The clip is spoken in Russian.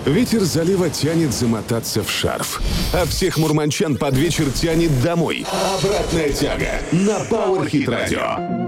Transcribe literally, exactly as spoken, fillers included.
Ветер залива тянет замотаться в шарф. А всех мурманчан под вечер тянет домой. Обратная тяга на Power Hit Radio.